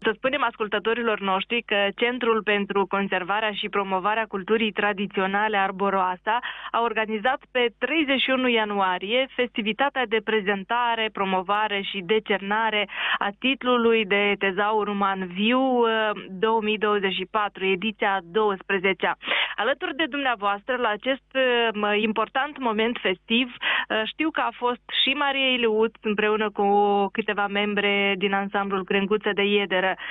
Să spunem ascultătorilor noștri că Centrul pentru Conservarea și Promovarea Culturii Tradiționale Arboroasa a organizat pe 31 ianuarie festivitatea de prezentare, promovare și decernare a titlului de tezaur uman viu 2024, ediția 12-a. Alături de dumneavoastră, la acest important moment festiv, știu că a fost și Maria Iliuț împreună cu câteva membre din ansamblul Crenguță de Iederă